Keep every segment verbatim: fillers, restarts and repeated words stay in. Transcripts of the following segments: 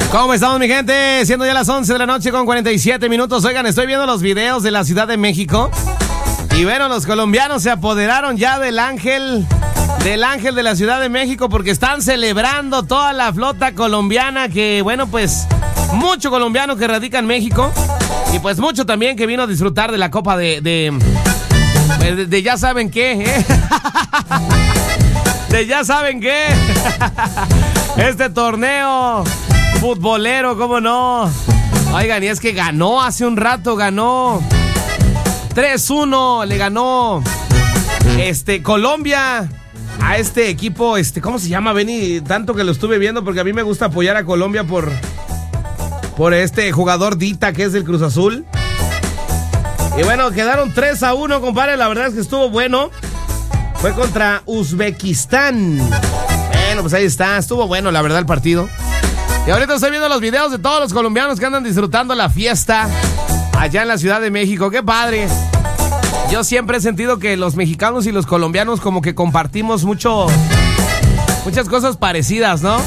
¿Cómo estamos, mi gente? Siendo ya las once de la noche con cuarenta y siete minutos. Oigan, estoy viendo los videos de la Ciudad de México. Y bueno, los colombianos se apoderaron ya del ángel, del ángel de la Ciudad de México, porque están celebrando toda la flota colombiana que, bueno, pues, mucho colombiano que radica en México. Y pues mucho también que vino a disfrutar de la Copa de... de, de, de ya saben qué, ¿eh? De ya saben qué. Este torneo futbolero, ¿cómo no? Oigan, y es que ganó hace un rato, ganó tres uno, le ganó este Colombia a este equipo, este, ¿cómo se llama, Benny? Tanto que lo estuve viendo porque a mí me gusta apoyar a Colombia por, por este jugador Dita, que es del Cruz Azul. Y bueno, quedaron tres a uno, compadre, la verdad es que estuvo bueno. Fue contra Uzbekistán. Bueno, pues ahí está, estuvo bueno, la verdad, el partido. Y ahorita estoy viendo los videos de todos los colombianos que andan disfrutando la fiesta allá en la Ciudad de México. ¡Qué padre! Yo siempre he sentido que los mexicanos y los colombianos como que compartimos mucho, muchas cosas parecidas, ¿no?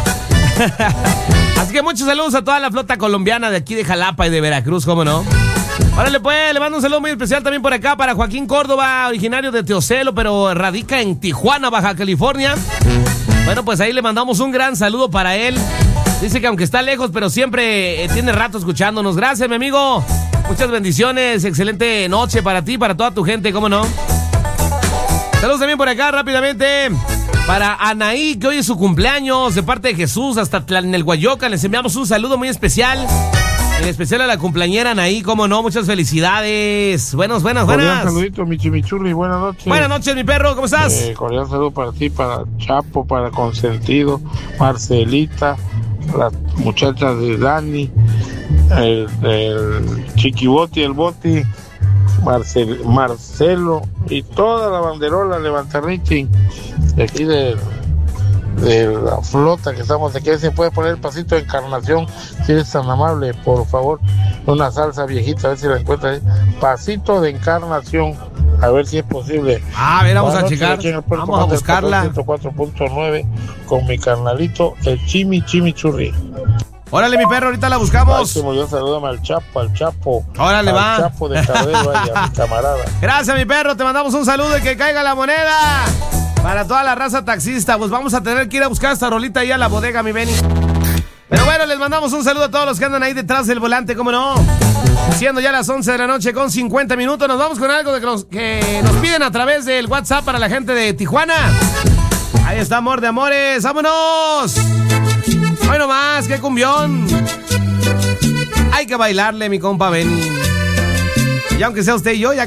Así que muchos saludos a toda la flota colombiana de aquí de Jalapa y de Veracruz, ¿cómo no? Órale, pues, le mando un saludo muy especial también por acá para Joaquín Córdoba, originario de Teocelo, pero radica en Tijuana, Baja California. Bueno, pues ahí le mandamos un gran saludo para él. Dice que aunque está lejos, pero siempre eh, tiene rato escuchándonos. Gracias, mi amigo. Muchas bendiciones. Excelente noche para ti, para toda tu gente, ¿cómo no? Saludos también por acá, rápidamente, para Anaí, que hoy es su cumpleaños, de parte de Jesús, hasta Tlalnelhuayocan. Les enviamos un saludo muy especial. En especial a la cumpleañera Anaí, cómo no, muchas felicidades. Buenos, buenas, buenas. Cordial saludito, mi chimichurri, buenas noches. Buenas noches, mi perro, ¿cómo estás? Eh, cordial saludo para ti, para Chapo, para Consentido, Marcelita, las muchachas de Dani, el, el Chiquiboti, el Boti, Marcel, Marcelo y toda la banderola Levantarrichi de aquí de, de la flota que estamos aquí. ¿Se puede poner el pasito de Encarnación, si eres tan amable, por favor? Una salsa viejita, a ver si la encuentras. Pasito de Encarnación, a ver si es posible. A ver, vamos Buenas a checar, vamos a buscarla. ciento cuatro punto nueve con mi carnalito, el Chimi Chimichurri. Órale, mi perro, ahorita la buscamos. Máximo, yo saludame al Chapo, al Chapo. Órale, al va. Chapo de Cabello, ay, a mi camarada. Gracias, mi perro, te mandamos un saludo y que caiga la moneda. Para toda la raza taxista, pues vamos a tener que ir a buscar esta rolita ahí a la bodega, mi Benny. Pero bueno, les mandamos un saludo a todos los que andan ahí detrás del volante, ¿cómo no? Siendo ya las once de la noche con cincuenta minutos, nos vamos con algo de que, nos, que nos piden a través del WhatsApp para la gente de Tijuana. Ahí está, amor de amores, ¡vámonos! Hoy nomás, qué cumbión. Hay que bailarle, mi compa Benny. Y aunque sea usted y yo, ya